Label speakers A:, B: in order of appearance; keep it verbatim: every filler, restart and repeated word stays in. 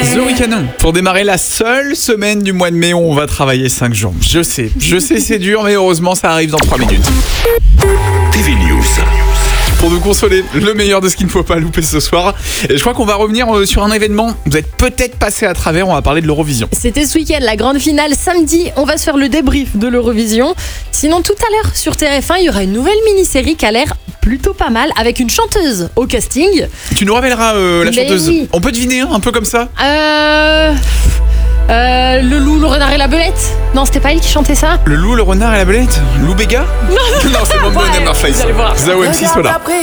A: The Weeknd, pour démarrer la seule semaine du mois de mai où on va travailler cinq jours. Je sais, je sais c'est dur, mais heureusement ça arrive dans trois minutes.
B: T V News.
A: Pour nous consoler, le meilleur de ce qu'il ne faut pas louper ce soir. Et je crois qu'on va revenir sur un événement. Vous êtes peut-être passé à travers, on va parler de l'Eurovision.
C: C'était ce week-end, la grande finale samedi. On va se faire le débrief de l'Eurovision. Sinon, tout à l'heure sur T F un, il y aura une nouvelle mini-série qui a l'air plutôt pas mal, avec une chanteuse au casting.
A: Tu nous rappelleras euh, la
C: Mais
A: chanteuse.
C: oui.
A: On peut deviner hein, un peu comme ça.
C: Euh... Euh, le loup, le renard et la belette. Non, c'était pas elle qui chantait ça.
A: Le loup, le renard et la belette. Lou Béga. Non, non c'est Mambo
C: Ouais,
A: Never Face.
C: vous allez voir.
A: Zao M C Sola.